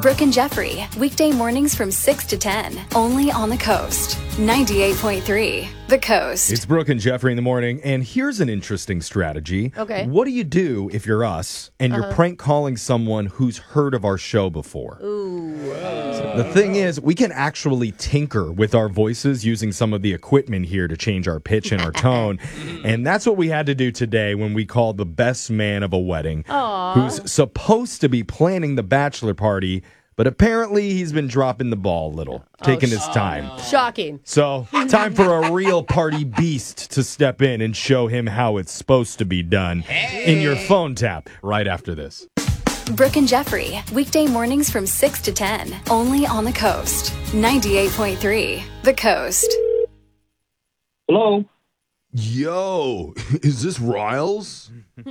Brooke and Jeffrey, weekday mornings from 6 to 10, only on the Coast. 98.3, The Coast. It's Brooke and Jeffrey in the morning, and here's an interesting strategy. Okay. What do you do if you're us and you're prank calling someone who's heard of our show before? Ooh. So the thing is, we can actually tinker with our voices using some of the equipment here to change our pitch and our tone. And that's what we had to do today when we called the best man of a wedding, who's supposed to be planning the bachelor party, but apparently he's been dropping the ball a little, taking his time. Shocking. So, time for a real party beast to step in and show him how it's supposed to be done in your phone tap right after this. Brooke and Jeffrey, weekday mornings from 6 to 10, only on the Coast. 98.3, The Coast. Hello. Yo, is this Riles?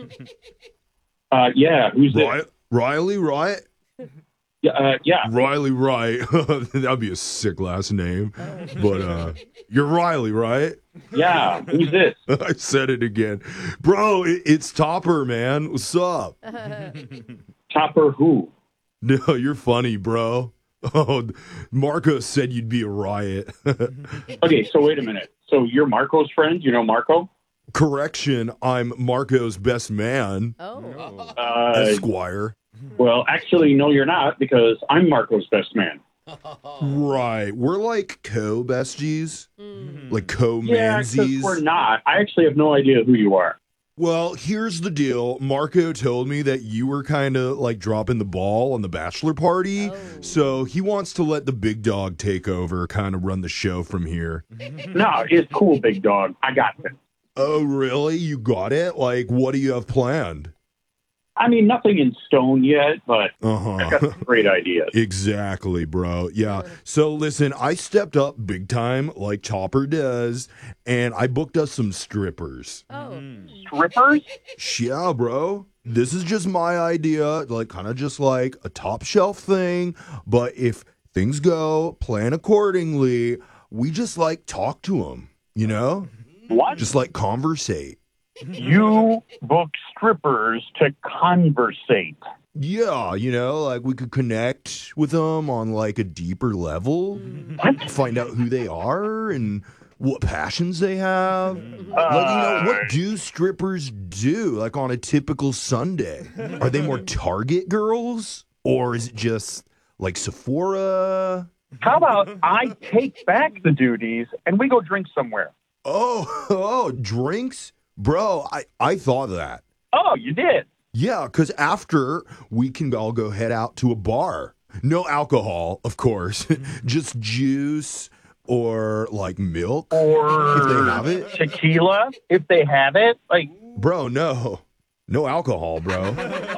Yeah, who's this? Riley, right? Yeah. Riley, right. That'd be a sick last name. But you're Riley, right? Yeah, who's this? I said it again. Bro, it's Topper, man. What's up? Topper who? No, you're funny, bro. Oh, Marco said you'd be a riot. Okay, so wait a minute. So you're Marco's friend? You know Marco? Correction, I'm Marco's best man, Esquire. Well, actually, no, you're not, because I'm Marco's best man. Right. We're like co-besties. Like Yeah, co-mansies. because we're not. I actually have no idea who you are. Well, here's the deal. Marco told me that you were kind of like dropping the ball on the bachelor party. So he wants to let the big dog take over, kind of run the show from here. No, it's cool, big dog. I got this. Oh, really? You got it? Like, what do you have planned? I mean, nothing in stone yet, but I've got some great ideas. Exactly, bro. Yeah. So listen, I stepped up big time like Chopper does, and I booked us some strippers. Strippers? Yeah, bro. This is just my idea, like kind of just like a top shelf thing. But if things go, plan accordingly. We just like talk to them, you know? What? Just like conversate. You book strippers to conversate. Yeah, you know, like we could connect with them on like a deeper level. What? Find out who they are and what passions they have. Like, you know, what do strippers do like on a typical Sunday? Are they more Target girls or is it just like Sephora? How about I take back the duties and we go drink somewhere? Oh, drinks? Bro, I thought of that. Oh, you did? Yeah, because after we can all go head out to a bar. No alcohol, of course. Just juice or like milk Or if they have it. tequila, if they have it. Like, Bro, no. No alcohol, bro.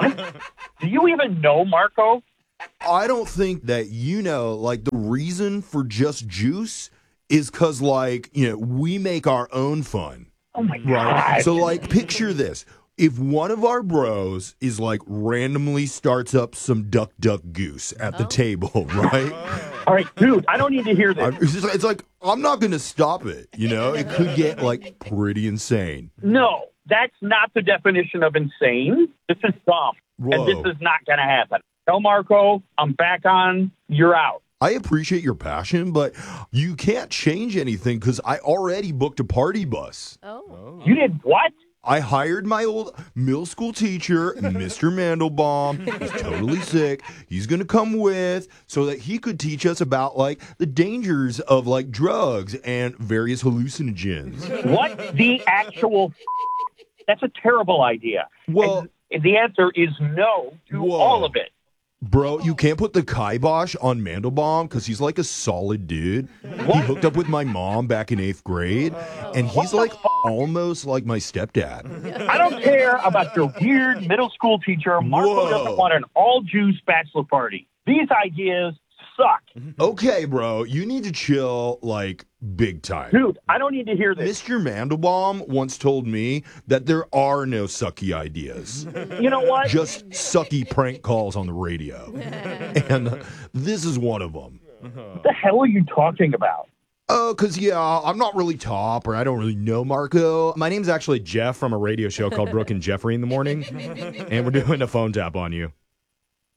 do you even know Marco? I don't think that you know, like, the reason for just juice is because, like, you know, we make our own fun. Oh my Right. God. So, like, picture this. If one of our bros is like randomly starts up some duck goose at the table, right? All right, dude, I don't need to hear this. It's like, I'm not going to stop it, you know? It could get like pretty insane. No, that's not the definition of insane. This is dumb. Whoa. And this is not going to happen. Tell Marco, I'm back on, you're out. I appreciate your passion, but you can't change anything because I already booked a party bus. You did what? I hired my old middle school teacher, Mr. Mandelbaum. He's totally sick. He's going to come with so that he could teach us about like the dangers of like drugs and various hallucinogens. What the actual That's a terrible idea. Well, And the answer is no to Whoa. all of it. Bro, you can't put the kibosh on Mandelbaum because he's like a solid dude. He hooked up with my mom back in 8th grade, and he's like almost like my stepdad. I don't care about your weird middle school teacher. Marco Whoa. doesn't want an all-juice bachelor party. These ideas suck. Okay, bro, you need to chill like big time. Dude, I don't need to hear this. Mr. Mandelbaum once told me that there are no sucky ideas, You know what? just sucky prank calls on the radio. And this is one of them. What the hell are you talking about? Oh, because, yeah, I'm not really top, or I don't really know Marco. My name's actually Jeff from a radio show called Brooke and Jeffrey in the morning, and we're doing a phone tap on you.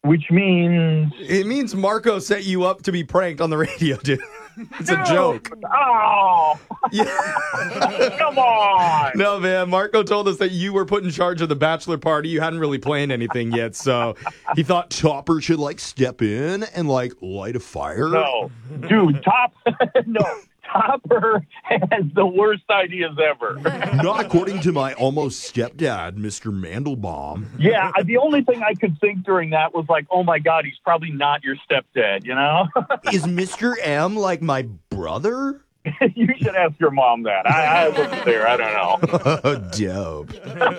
which means... It means Marco set you up to be pranked on the radio, dude. It's a joke. Oh, Yeah. come on. No, man. Marco told us that you were put in charge of the bachelor party. You hadn't really planned anything yet, so he thought Topper should, step in and, light a fire? No. Dude, Topper has the worst ideas ever. Not according to my almost stepdad, Mr. Mandelbaum. Yeah, the only thing I could think during that was oh my God, he's probably not your stepdad, you know? Is Mr. M like my brother? You should ask your mom that. I wasn't there. I don't know. Dope.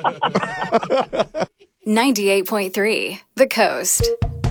98.3 The Coast.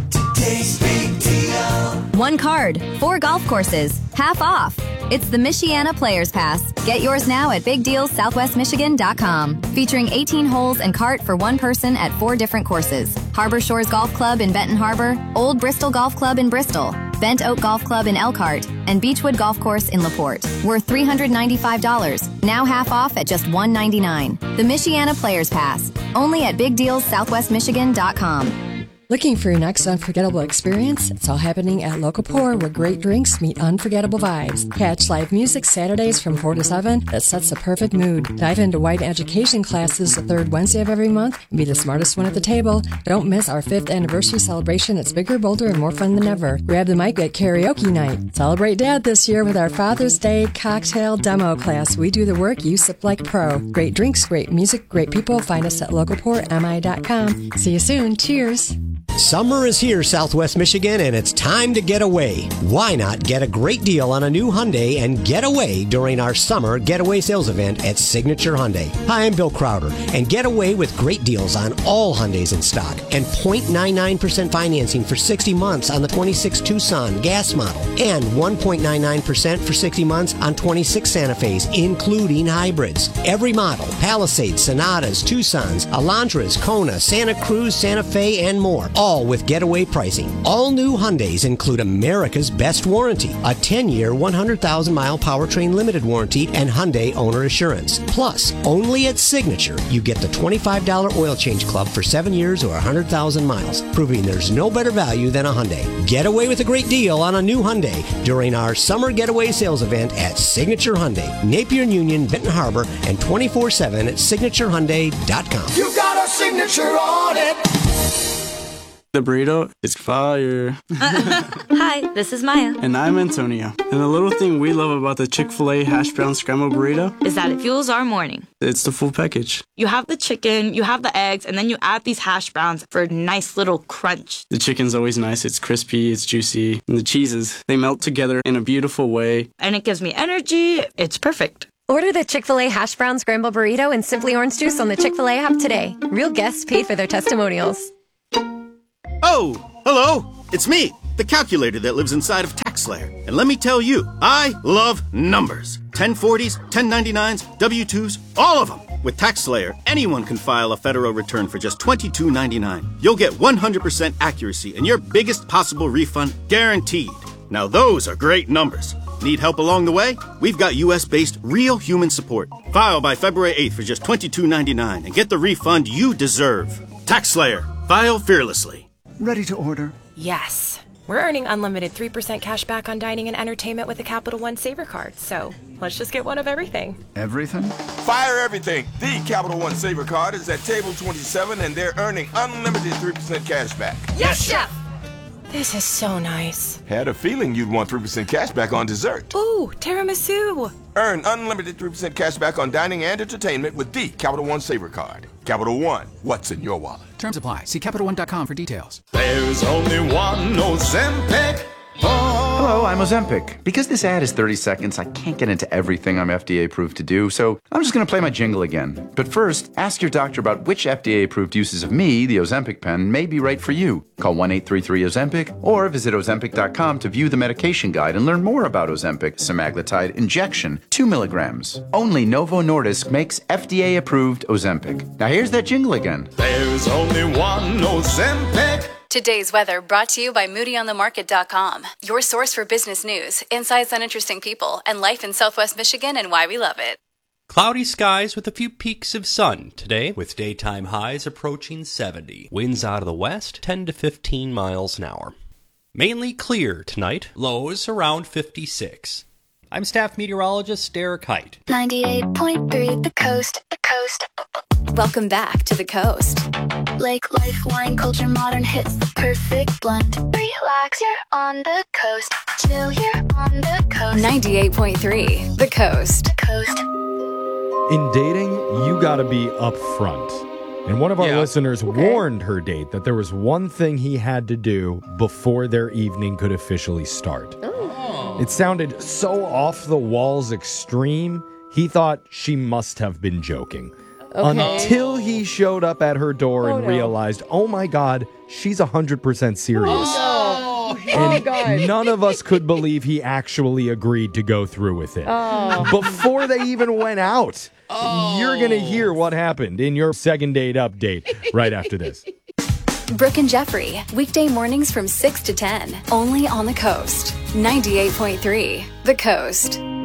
One card, 4 golf courses, half off. It's the Michiana Players Pass. Get yours now at BigDealSouthwestMichigan.com. Featuring 18 holes and cart for one person at 4 different courses. Harbor Shores Golf Club in Benton Harbor, Old Bristol Golf Club in Bristol, Bent Oak Golf Club in Elkhart, and Beechwood Golf Course in LaPorte. Worth $395. Now half off at just $199. The Michiana Players Pass. Only at BigDealSouthwestMichigan.com. Looking for your next unforgettable experience? It's all happening at Local Pour, where great drinks meet unforgettable vibes. Catch live music Saturdays from 4 to 7 that sets the perfect mood. Dive into wide education classes the third Wednesday of every month and be the smartest one at the table. Don't miss our 5th anniversary celebration. It's bigger, bolder, and more fun than ever. Grab the mic at karaoke night. Celebrate Dad this year with our Father's Day cocktail demo class. We do the work, you sip like a pro. Great drinks, great music, great people. Find us at localpourmi.com. See you soon. Cheers. Summer is here, Southwest Michigan, and it's time to get away. Why not get a great deal on a new Hyundai and get away during our summer getaway sales event at Signature Hyundai? Hi, I'm Bill Crowder, and get away with great deals on all Hyundais in stock and 0.99% financing for 60 months on the 26 Tucson gas model and 1.99% for 60 months on 26 Santa Fe's, including hybrids. Every model, Palisades, Sonatas, Tucsons, Elantras, Kona, Santa Cruz, Santa Fe, and more. All with getaway pricing. All new Hyundais include America's best warranty, a 10-year, 100,000-mile powertrain limited warranty, and Hyundai owner assurance. Plus, only at Signature, you get the $25 oil change club for 7 years or 100,000 miles, proving there's no better value than a Hyundai. Get away with a great deal on a new Hyundai during our summer getaway sales event at Signature Hyundai, Napier and Union, Benton Harbor, and 24/7 at signaturehyundai.com. You got a signature on it. The burrito is fire. Hi, this is Maya. And I'm Antonio. And the little thing we love about the Chick-fil-A hash brown scrambled burrito is that it fuels our morning. It's the full package. You have the chicken, you have the eggs, and then you add these hash browns for a nice little crunch. The chicken's always nice. It's crispy, it's juicy. And the cheeses, they melt together in a beautiful way. And it gives me energy. It's perfect. Order the Chick-fil-A hash brown scrambled burrito and Simply Orange Juice on the Chick-fil-A app today. Real guests paid for their testimonials. Oh, hello. It's me, the calculator that lives inside of TaxSlayer. And let me tell you, I love numbers. 1040s, 1099s, W-2s, all of them. With TaxSlayer, anyone can file a federal return for just $22.99. You'll get 100% accuracy and your biggest possible refund guaranteed. Now those are great numbers. Need help along the way? We've got U.S.-based real human support. File by February 8th for just $22.99 and get the refund you deserve. TaxSlayer. File fearlessly. Ready to order? Yes. We're earning unlimited 3% cash back on dining and entertainment with a Capital One Saver card, so let's just get one of everything. Everything? Fire everything. The Capital One Saver card is at table 27, and they're earning unlimited 3% cash back. Yes, Chef! This is so nice. Had a feeling you'd want 3% cash back on dessert. Ooh, tiramisu. Earn unlimited 3% cash back on dining and entertainment with the Capital One Saver card. Capital One, what's in your wallet? Terms apply. See CapitalOne.com for details. There's only one Ozempic. Hello, I'm Ozempic. Because this ad is 30 seconds, I can't get into everything I'm FDA approved to do, so I'm just going to play my jingle again. But first, ask your doctor about which FDA approved uses of me, the Ozempic pen, may be right for you. Call 1-833-OZEMPIC or visit Ozempic.com to view the medication guide and learn more about Ozempic semaglutide injection, 2 milligrams. Only Novo Nordisk makes FDA approved Ozempic. Now here's that jingle again. There's only one Ozempic. Today's weather brought to you by MoodyOnTheMarket.com, your source for business news, insights on interesting people, and life in Southwest Michigan and why we love it. Cloudy skies with a few peaks of sun today, with daytime highs approaching 70. Winds out of the west, 10 to 15 miles an hour. Mainly clear tonight, lows around 56. I'm staff meteorologist Derek Height. 98.3 The Coast. Welcome back to The Coast. Lake life, wine culture, modern hits, the perfect blend. Relax, you're on the coast. Chill, you're on the coast. 98.3 The Coast. In dating, you gotta be upfront. And one of our listeners warned her date that there was one thing he had to do before their evening could officially start. It sounded so off the walls extreme, he thought she must have been joking. Until he showed up at her door and realized, oh my God, she's 100% serious. And none of us could believe he actually agreed to go through with it. Before they even went out. You're going to hear what happened in your second date update right after this. Brooke and Jeffrey, weekday mornings from 6 to 10, only on The Coast. 98.3 The Coast.